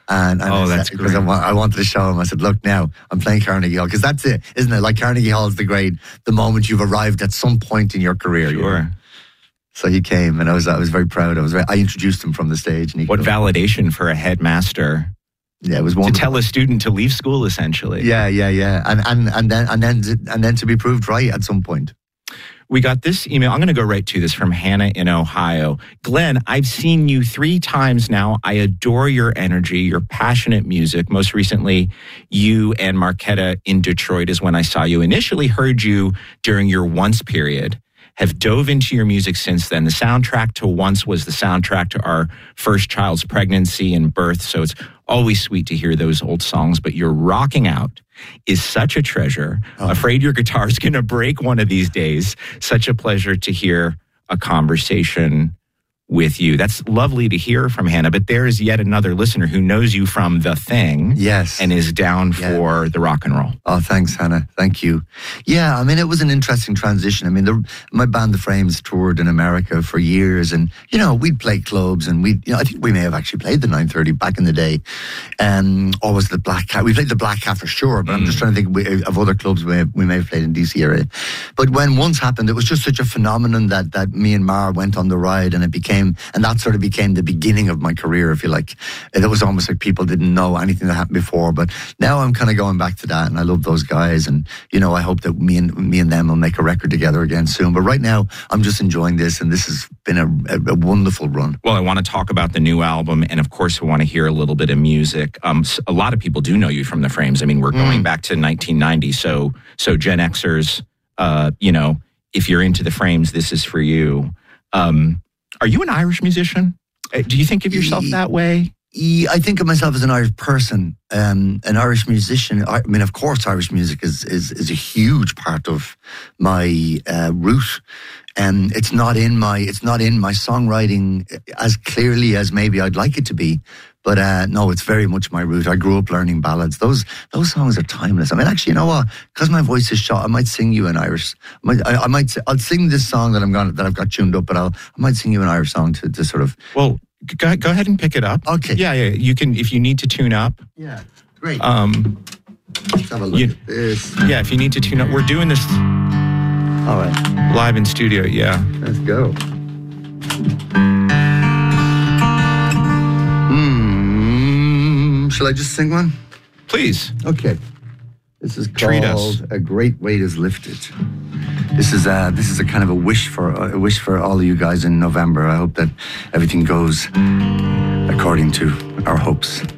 Oh, that's great. Because I wanted to show him. I said, look, now I'm playing Carnegie Hall. Because that's it, isn't it? Like Carnegie Hall is the grade, the moment you've arrived at some point in your career. Sure. You know? So he came, and I was very proud. I introduced him from the stage. And what validation for a headmaster. Yeah, it was wonderful. To tell a student to leave school, essentially. Yeah. And then to be proved right at some point. We got this email. I'm going to go right to this from Hannah in Ohio. Glenn, I've seen you 3 times now. I adore your energy, your passionate music. Most recently, you and Marquetta in Detroit is when I saw you. Initially heard you during your Once period. Have dove into your music since then. The soundtrack to Once was the soundtrack to our first child's pregnancy and birth. So it's always sweet to hear those old songs. But your rocking out is such a treasure. Afraid your guitar's going to break one of these days. Such a pleasure to hear a conversation with you. That's lovely to hear from Hannah, but there is yet another listener who knows you from The Thing. Yes. And is down for the rock and roll. Oh, thanks, Hannah. Thank you. Yeah, I mean, it was an interesting transition. I mean, my band, The Frames, toured in America for years, and, you know, we'd play clubs, and I think we may have actually played the 930 back in the day. Or was it the Black Cat? We played the Black Cat for sure, but I'm just trying to think of other clubs we may have played in DC area. But when Once happened, it was just such a phenomenon that me and Mar went on the ride, and that sort of became the beginning of my career, if you like. It was almost like people didn't know anything that happened before, but now I'm kind of going back to that, and I love those guys, and, you know, I hope that me and them will make a record together again soon. But right now, I'm just enjoying this, and this has been a wonderful run. Well, I want to talk about the new album, and of course, I want to hear a little bit of music. A lot of people do know you from The Frames. I mean, we're going back to 1990, so Gen Xers, you know, if you're into The Frames, this is for you. Are you an Irish musician? Do you think of yourself that way? I think of myself as an Irish person, an Irish musician. I mean, of course, Irish music is a huge part of my root, and it's not in my songwriting as clearly as maybe I'd like it to be. But no, it's very much my root. I grew up learning ballads. Those songs are timeless. I mean, actually, you know what? Because my voice is shot, I might sing you an Irish. I'll sing this song that I've got tuned up, but I might sing you an Irish song to sort of. Well, go ahead and pick it up. Okay. Yeah. You can, if you need to tune up. Yeah. Great. Let's have a look at this. Yeah, if you need to tune up, we're doing this. All right. Live in studio. Yeah. Let's go. Shall I just sing one? Please. Okay. This is Treat us. called A Great Weight Is Lifted. This is a kind of a wish for all of you guys in November. I hope that everything goes according to our hopes.